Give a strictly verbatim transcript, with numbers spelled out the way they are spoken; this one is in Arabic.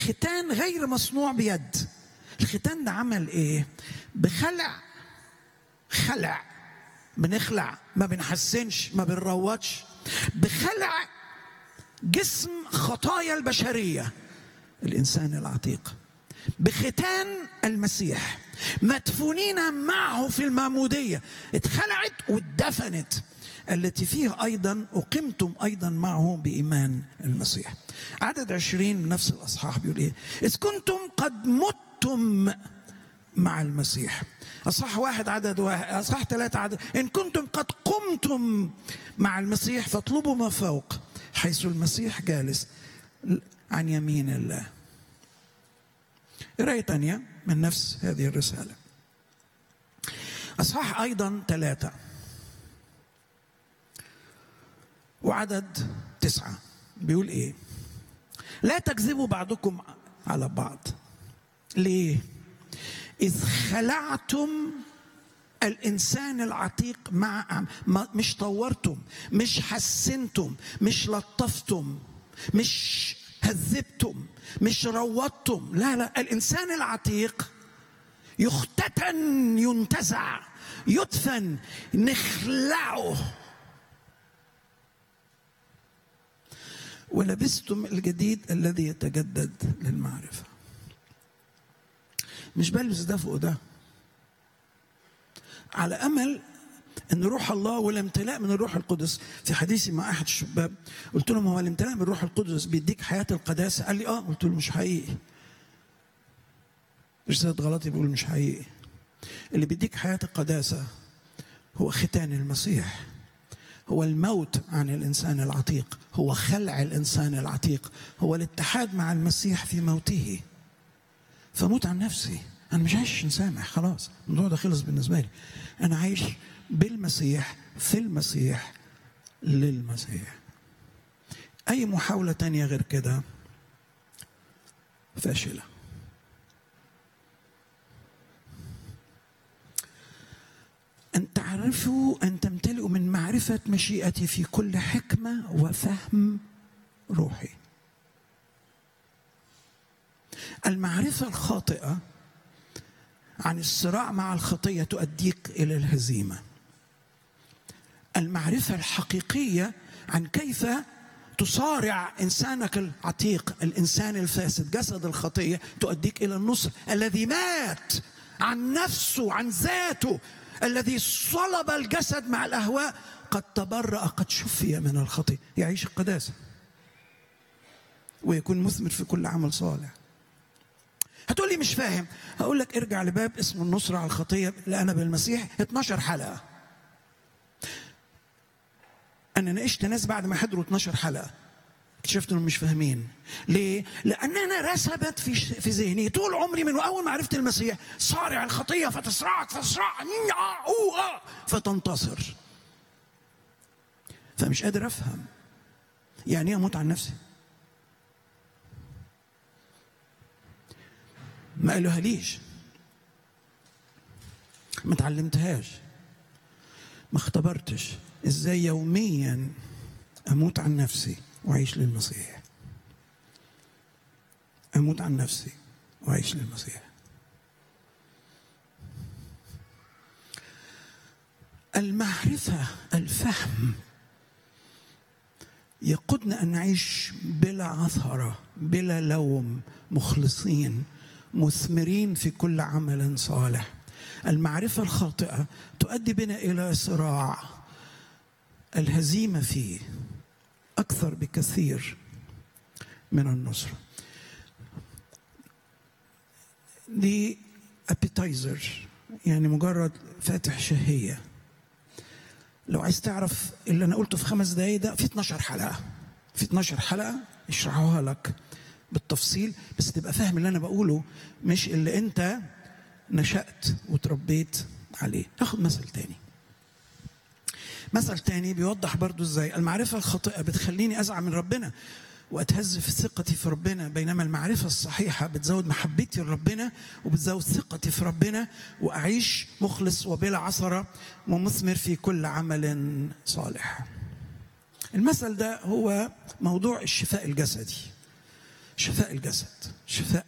ختان غير مصنوع بيد. الختان ده عمل ايه؟ بخلع، خلع، بنخلع، ما بنحسنش، ما بنروضش، بخلع جسم خطايا البشرية الإنسان العتيق، بختان المسيح، مدفونين معه في المعمودية، اتخلعت واتدفنت، التي فيه أيضا أقمتم أيضا معه بإيمان المسيح. عدد عشرين من نفس الأصحاح بيقول إيه؟ إذ كنتم قد متم مع المسيح. أصحاح واحد عدد واحد، أصحاح ثلاثة عدد، إن كنتم قد قمتم مع المسيح فاطلبوا ما فوق حيث المسيح جالس عن يمين الله. قراية تانية من نفس هذه الرسالة، أصحاح أيضا ثلاثة وعدد تسعة بيقول إيه؟ لا تكذبوا بعضكم على بعض. ليه؟ إذ خلعتم الإنسان العتيق مع، مش طورتم، مش حسنتم، مش لطفتم، مش هذبتم، مش روضتم، لا لا، الإنسان العتيق يختتن، ينتزع، يدفن، نخلعه، ولبستم الجديد الذي يتجدد للمعرفة. مش بلبس ده فوق ده، على أمل أن روح الله والامتلاء من الروح القدس. في حديثي مع أحد الشباب قلت لهم هو الامتلاء من الروح القدس بيديك حياة القداسة؟ قال لي آه. قلت له مش حقيقي. رسالة غلطي بيقول مش حقيقي. اللي بيديك حياة القداسة هو ختان المسيح، هو الموت عن الإنسان العتيق، هو خلع الإنسان العتيق، هو الاتحاد مع المسيح في موته. فموت عن نفسي، أنا مش عايش نسامح، خلاص الموضوع ده خلص بالنسبة لي. أنا عايش بالمسيح، في المسيح، للمسيح. أي محاولة تانية غير كده فاشلة. أن تعرفوا أن تمتلئوا من معرفة مشيئتي في كل حكمة وفهم روحي. المعرفة الخاطئة عن الصراع مع الخطية تؤديك إلى الهزيمة. المعرفة الحقيقية عن كيف تصارع إنسانك العتيق، الإنسان الفاسد، جسد الخطية، تؤديك إلى النصر. الذي مات عن نفسه، عن ذاته، الذي صلب الجسد مع الأهواء، قد تبرأ، قد شفي من الخطية، يعيش القداسة ويكون مثمر في كل عمل صالح. هتقول لي مش فاهم، هقول لك ارجع لباب اسمه النصرة على الخطية لأنا بالمسيح، اتناشر حلقة. أنا ناقشت ناس بعد ما حضروا اتناشر حلقة اكتشفت انهم مش فاهمين. ليه؟ لأن أنا رسبت في في ذهني طول عمري من أول ما عرفت المسيح، صارع الخطية فتصرعك، فتصرع فتنتصر. فمش قادر أفهم يعني إيه أموت عن نفسي. ما قالوها ليش، ما تعلمتهاش، ما اختبرتش ازاي يوميا اموت عن نفسي واعيش للمسيح. اموت عن نفسي واعيش للمسيح. المعرفة، الفهم يقودنا ان نعيش بلا عثرة، بلا لوم، مخلصين، مثمرين في كل عمل صالح. المعرفة الخاطئة تؤدي بنا إلى صراع، الهزيمة فيه أكثر بكثير من النصر. دي appetizer، يعني مجرد فاتح شهية. لو عايز تعرف اللي أنا قلته في خمس دقايق ده في اتناشر حلقة، في اتناشر حلقة يشرحوها لك بالتفصيل، بس تبقى فاهم اللي أنا بقوله مش اللي أنت نشأت وتربيت عليه. أخذ مثل تاني. مثل تاني بيوضح برضو إزاي المعرفة الخاطئة بتخليني أزعل من ربنا وأتهز في ثقتي في ربنا، بينما المعرفة الصحيحة بتزود محبتي لربنا وبتزود ثقتي في ربنا، وأعيش مخلص وبلا عثرة ومثمر في كل عمل صالح. المثل ده هو موضوع الشفاء الجسدي. شفاء الجسد، شفاء